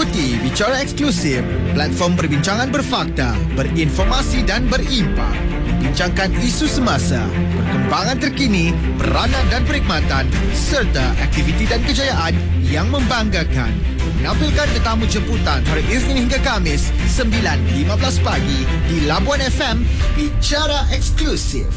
Ikuti Bicara Eksklusif, platform perbincangan berfakta, berinformasi dan berimpak. Membincangkan isu semasa, perkembangan terkini, peranan dan perkhidmatan serta aktiviti dan kejayaan yang membanggakan. Menampilkan tetamu jemputan hari Isnin hingga Khamis 9.15 pagi di Labuan FM. Bicara Eksklusif.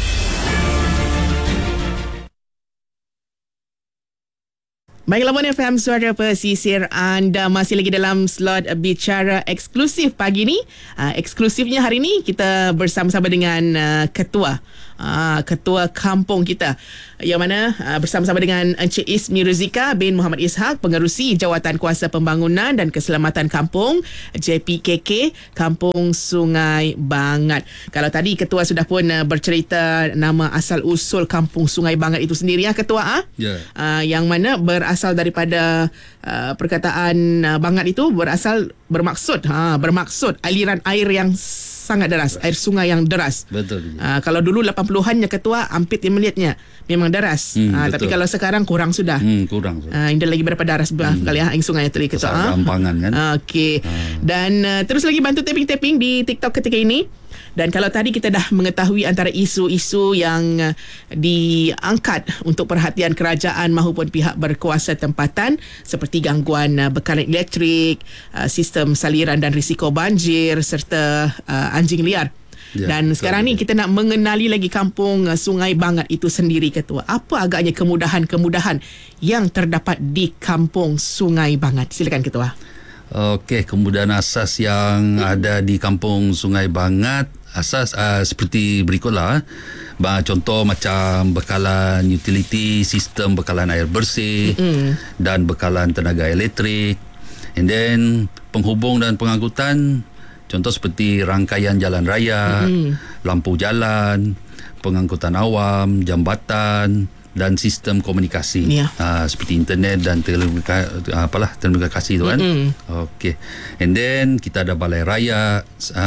Baik, Labuan FM, suara pesisir. Anda masih lagi dalam slot Bicara Eksklusif pagi ni. Eksklusifnya hari ni kita bersama-sama dengan ketua kampung kita, yang mana bersama-sama dengan Encik Ismi Ruzika bin Muhammad Ishak, Pengerusi Jawatan Kuasa Pembangunan dan Keselamatan Kampung JPKK Kampung Sungai Bangat. Kalau tadi ketua sudah pun bercerita nama asal usul Kampung Sungai Bangat itu sendiri, ketua, yang mana berasal daripada perkataan Bangat itu bermaksud aliran air yang sangat deras, air sungai yang deras. Betul. Kalau dulu 80-annya ketua, Ampit yang melihatnya memang deras. Tapi kalau sekarang kurang sudah. Kurang. Ini lagi berapa deras kali air sungai tadi ketua. Gampangan kan. Okey. Dan terus lagi bantu tapping-tapping di TikTok ketika ini. Dan kalau tadi kita dah mengetahui antara isu-isu yang diangkat untuk perhatian kerajaan maupun pihak berkuasa tempatan, seperti gangguan bekalan elektrik, sistem saliran dan risiko banjir serta anjing liar. Dan sekarang ni kita nak mengenali lagi Kampung Sungai Bangat itu sendiri, ketua. Apa agaknya kemudahan-kemudahan yang terdapat di Kampung Sungai Bangat? Silakan, ketua. Okey, kemudahan asas yang ada di Kampung Sungai Bangat asas seperti berikutlah. Contoh macam bekalan utility, sistem bekalan air bersih dan bekalan tenaga elektrik. And then penghubung dan pengangkutan, contoh seperti rangkaian jalan raya, lampu jalan, pengangkutan awam, jambatan dan sistem komunikasi, seperti internet dan telekomunikasi tu kan. Okey. And then kita ada balai raya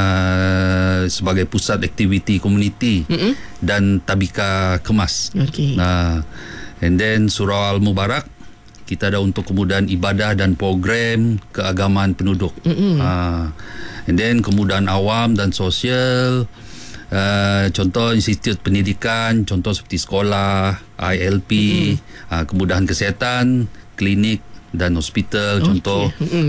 sebagai pusat aktiviti komuniti dan tabika kemas. And then Surau Al Mubarak kita ada untuk kemudahan ibadah dan program keagamaan penduduk. And then kemudahan awam dan sosial, contoh institut pendidikan, contoh seperti sekolah, ILP, kemudahan kesihatan, klinik dan hospital, contoh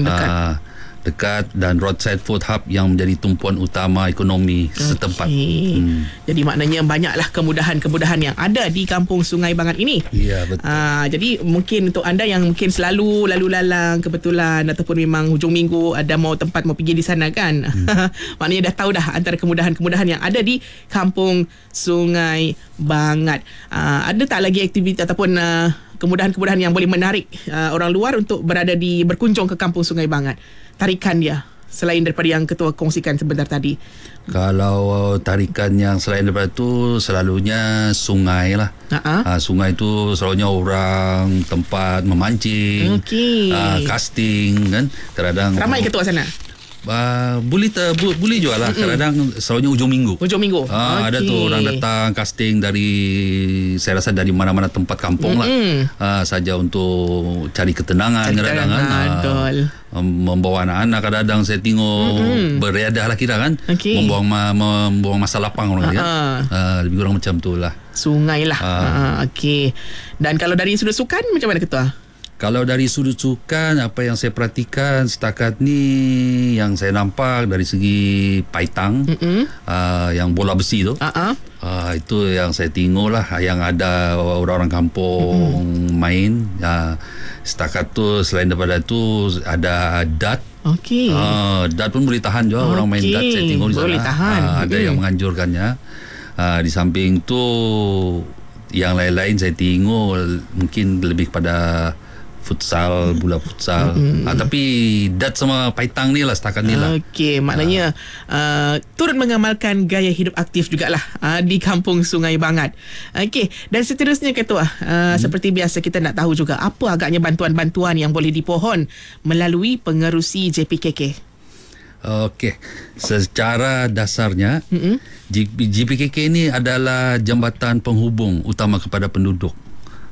dekat dan roadside food hub yang menjadi tumpuan utama ekonomi setempat. Jadi maknanya banyaklah kemudahan-kemudahan yang ada di Kampung Sungai Bangat ini. Ya, betul. Jadi mungkin untuk anda yang mungkin selalu lalu lalang kebetulan ataupun memang hujung minggu ada mau pergi di sana kan. Maknanya dah tahu dah antara kemudahan-kemudahan yang ada di Kampung Sungai Bangat. Ada tak lagi aktiviti ataupun kemudahan-kemudahan yang boleh menarik orang luar untuk berkunjung ke Kampung Sungai Bangat? Tarikan dia selain daripada yang ketua kongsikan sebentar tadi. Kalau tarikan yang selain daripada itu selalunya sungai lah. Sungai itu selalunya orang tempat memancing, casting kan. Kadang ramai ketua sana. Boleh jual lah. Kadang selalunya ujung minggu. Ada tu orang datang casting dari, saya rasa dari mana-mana tempat kampung lah, saja untuk cari ketenangan. Kadang-kadang membawa anak-anak, kadang-kadang saya tengok beriadah lah kira kan, membuang masa lapang orang dia. Lebih kurang macam tu lah. Sungai lah. Okey. Dan kalau dari sudut sukan macam mana, ketua? Kalau dari sudut sukan, apa yang saya perhatikan setakat ni, yang saya nampak dari segi paitang, yang bola besi tu, itu yang saya tengok lah, yang ada orang-orang kampung main. Setakat tu, selain daripada tu ada dart. Dart pun boleh tahan juga. Orang main dart saya tengok di sana. Boleh tahan. Ada yang menganjurkannya. Di samping tu, yang lain-lain saya tengok mungkin lebih kepada futsal, bola futsal. Tapi dat sama paitang ni lah setakat ni lah. Okey, maknanya turut mengamalkan gaya hidup aktif jugalah di Kampung Sungai Bangat. Okey, dan seterusnya, ketua, seperti biasa kita nak tahu juga apa agaknya bantuan-bantuan yang boleh dipohon melalui pengerusi JPKK. Okey, secara dasarnya JPKK ini adalah jambatan penghubung utama kepada penduduk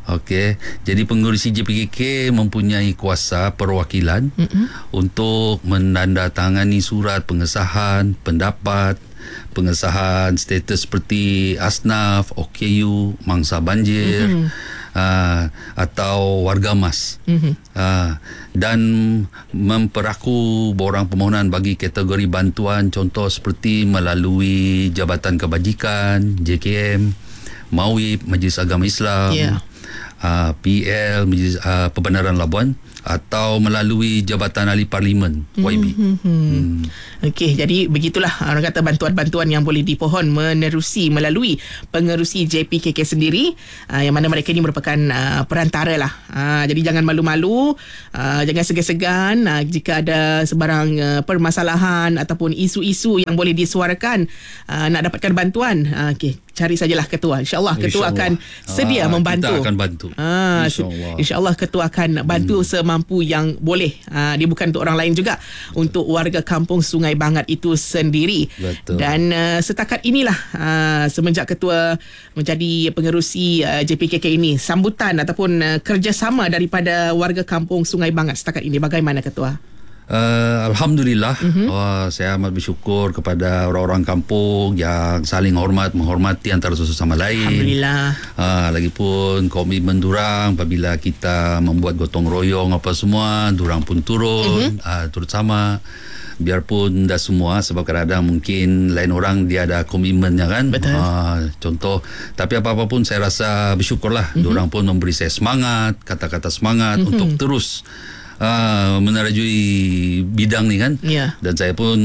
Okey, jadi pengerusi JPKK mempunyai kuasa perwakilan untuk menandatangani surat pengesahan pendapat, pengesahan status seperti asnaf, OKU, mangsa banjir, atau warga emas, dan memperaku borang permohonan bagi kategori bantuan, contoh seperti melalui Jabatan Kebajikan, JKM, MAWIP, Majlis Agama Islam, PL, Majlis Perbandaran Labuan, atau melalui Jabatan Ahli Parlimen, YB. Okey, jadi begitulah orang kata bantuan-bantuan yang boleh dipohon menerusi melalui pengerusi JPKK sendiri, yang mana mereka ini merupakan perantara lah. Jadi jangan malu-malu, jangan segan-segan jika ada sebarang permasalahan ataupun isu-isu yang boleh disuarakan, nak dapatkan bantuan. Okey, cari sajalah ketua. InsyaAllah ketua akan sedia membantu. Kita akan bantu. InsyaAllah ketua akan bantu semampu yang boleh. Dia bukan untuk orang lain juga, untuk warga kampung Sungai Bangat itu sendiri. Betul. Dan setakat inilah semenjak ketua menjadi pengerusi JPKK ini, sambutan ataupun kerjasama daripada warga kampung Sungai Bangat setakat ini bagaimana ketua? Alhamdulillah, saya amat bersyukur kepada orang-orang kampung yang saling menghormati antara satu sama lain. Alhamdulillah. Lagipun komitmen durang apabila kita membuat gotong royong apa semua, durang pun turun, turut sama. Biarpun dah semua, sebab kadang-kadang mungkin lain orang dia ada komitmennya kan. Betul. Contoh, tapi apa-apa pun saya rasa bersyukurlah. Diorang pun memberi saya semangat, kata-kata semangat untuk terus menerajui bidang ni kan. Dan saya pun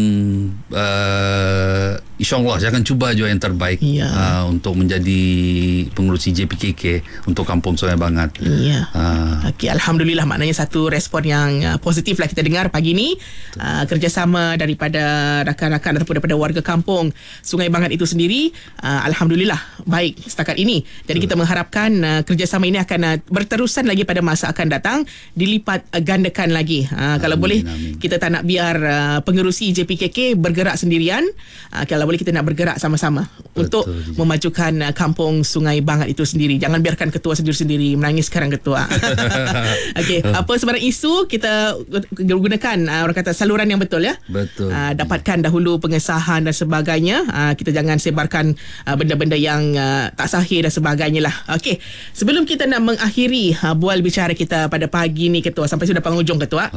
InsyaAllah saya akan cuba juga yang terbaik untuk menjadi pengerusi JPKK untuk Kampung Sungai Bangat. Okay, Alhamdulillah, maknanya satu respon yang positif lah kita dengar pagi ni. Kerjasama daripada rakan-rakan ataupun daripada warga kampung Sungai Bangat itu sendiri, Alhamdulillah baik setakat ini. Jadi kita mengharapkan kerjasama ini akan berterusan lagi pada masa akan datang, dilipat gandakan lagi. Kalau boleh kita tak nak biar pengerusi JPKK bergerak sendirian. Kalau boleh kita nak bergerak sama-sama untuk memajukan kampung Sungai Bangat itu sendiri. Jangan biarkan ketua sendiri-sendiri menangis sekarang ketua. Okey, apa sebarang isu kita gunakan orang kata saluran yang betul ya. Betul. Dapatkan dahulu pengesahan dan sebagainya. Kita jangan sebarkan benda-benda yang tak sahih dan sebagainya lah. Okey, sebelum kita nak mengakhiri bual bicara kita pada pagi ni ketua, sampai sudah penghujung ketua.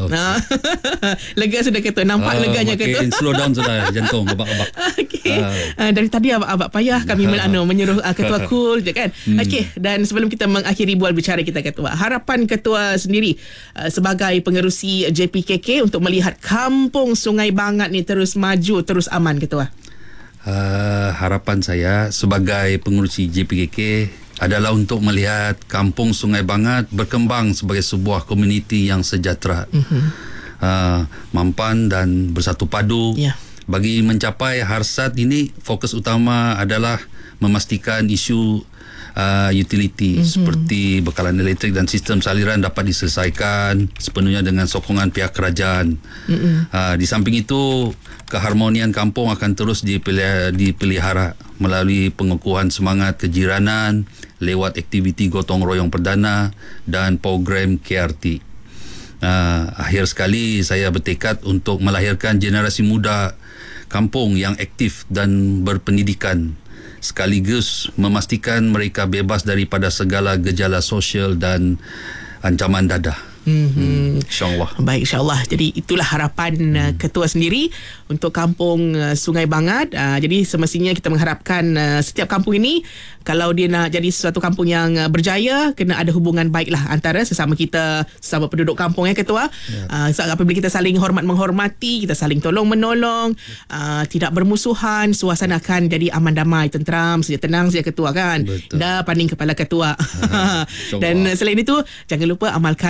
Lega sudah ketua, nampak leganya ketua. Makin slow down sudah jantung gebak-gebak. Okey. Dari tadi abang payah kami menyuruh ketua cool je kan. Okey, dan sebelum kita mengakhiri bual bicara kita ketua, harapan ketua sendiri sebagai pengerusi JPKK untuk melihat kampung Sungai Bangat ni terus maju, terus aman ketua. Harapan saya sebagai pengerusi JPKK adalah untuk melihat kampung Sungai Bangat berkembang sebagai sebuah komuniti yang sejahtera, mampan dan bersatu padu. Bagi mencapai hasrat ini, fokus utama adalah memastikan isu utility seperti bekalan elektrik dan sistem saliran dapat diselesaikan sepenuhnya dengan sokongan pihak kerajaan. Di samping itu, keharmonian kampung akan terus dipelihara melalui pengukuhan semangat kejiranan lewat aktiviti gotong royong perdana dan program KRT. Akhir sekali, saya bertekad untuk melahirkan generasi muda kampung yang aktif dan berpendidikan, sekaligus memastikan mereka bebas daripada segala gejala sosial dan ancaman dadah. InsyaAllah. Baik, insyaAllah. Jadi itulah harapan ketua sendiri untuk kampung Sungai Bangat. Jadi semestinya kita mengharapkan setiap kampung ini, kalau dia nak jadi suatu kampung yang berjaya, kena ada hubungan baiklah antara sesama kita, sesama penduduk kampung ya ketua. Apabila kita saling hormat-menghormati, kita saling tolong-menolong, tidak bermusuhan, suasana akan jadi aman damai, tenteram, saja tenang saja ketua kan. Dah panding kepala ketua. Dan selain itu, jangan lupa amalkan budaya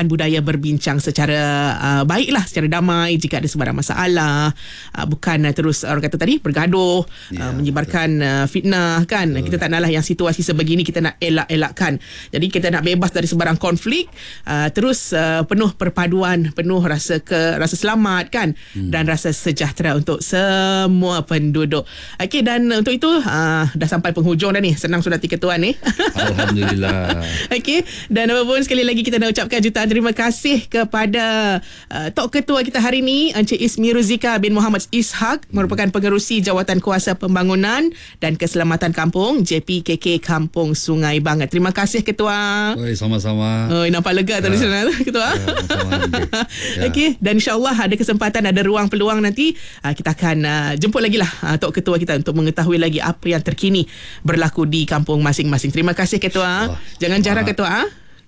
berbincang secara baiklah, secara damai jika ada sebarang masalah, bukan terus orang kata tadi bergaduh, menyebarkan fitnah kan. Kita tak naklah yang situasi sebegini kita nak elak-elakkan. Jadi kita nak bebas dari sebarang konflik, terus penuh perpaduan, penuh rasa selamat kan, dan rasa sejahtera untuk semua penduduk. Okey, dan untuk itu dah sampai penghujung dah ni. Senang sudah Ketua ni. Alhamdulillah. Okey, dan apapun sekali lagi kita nak ucapkan jutaan terima kasih kepada Tok Ketua kita hari ini, Encik Ismi Ruzika bin Muhammad Ishak, merupakan pengerusi Jawatan Kuasa Pembangunan dan Keselamatan Kampung JPKK Kampung Sungai Bangat. Terima kasih Ketua. Oi, sama-sama. Nampak lega tu Ketua. Okey, dan insyaAllah ada kesempatan, ada ruang peluang nanti kita akan jemput lagi lah Tok Ketua kita untuk mengetahui lagi apa yang terkini berlaku di kampung masing-masing. Terima kasih Ketua. Jangan jarang Ketua.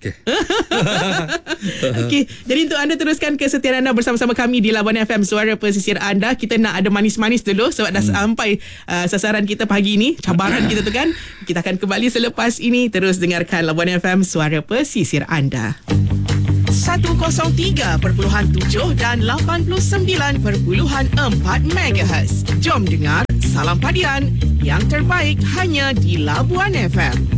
Okey, jadi untuk anda teruskan kesetiaan anda bersama-sama kami di Labuan FM, suara pesisir anda. Kita nak ada manis-manis dulu sebab dah sampai sasaran kita pagi ini, cabaran kita tu kan. Kita akan kembali selepas ini. Terus dengarkan Labuan FM, suara pesisir anda. 103.7 dan 89.4 MHz. Jom dengar Salam Padian, yang terbaik hanya di Labuan FM.